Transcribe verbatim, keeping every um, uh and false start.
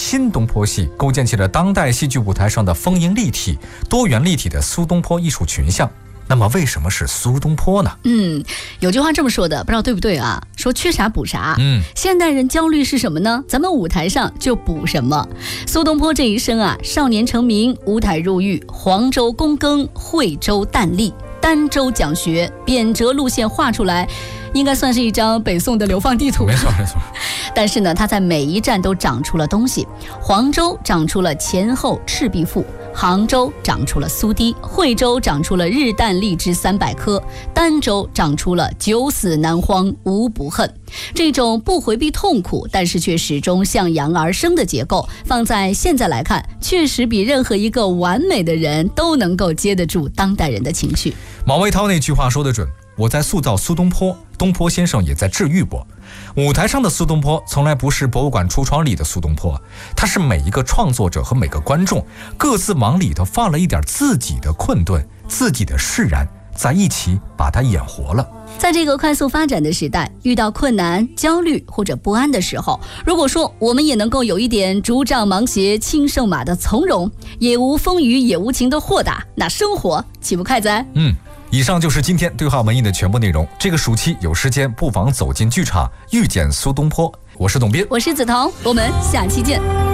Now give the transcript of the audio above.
新东坡系，构建起了当代戏剧舞台上的丰盈立体、多元立体的苏东坡艺术群像。那么为什么是苏东坡呢？ 嗯，有句话这么说的，不知道对不对啊？说缺啥补啥。 嗯， 现代人焦虑是什么呢？咱们舞台上就补什么。苏东坡这一生啊，少年成名，舞台入狱，黄州躬耕，惠州旦立，儋州讲学，贬谪路线画出来，应该算是一张北宋的流放地图。 没错没错。 但是呢，他在每一站都长出了东西。黄州长出了前后赤壁赋，杭州长出了苏堤，惠州长出了日旦荔枝三百棵，儋州长出了九死难荒无不恨。这种不回避痛苦，但是却始终向阳而生的结构，放在现在来看，确实比任何一个完美的人都能够接得住当代人的情绪。 毛卫涛那句话说得准，我在塑造苏东坡，东坡先生也在治愈我。舞台上的苏东坡从来不是博物馆橱窗里的苏东坡，他是每一个创作者和每个观众各自往里头放了一点自己的困顿、自己的释然，在一起把它演活了。 在这个快速发展的时代，遇到困难、焦虑或者不安的时候，如果说我们也能够有一点竹杖芒鞋轻胜马的从容，也无风雨也无情的豁达，那生活岂不快哉？ 嗯，以上就是今天对话文艺的全部内容。这个暑期有时间不妨走进剧场，遇见苏东坡。我是董斌， 我是梓潼，我们下期见。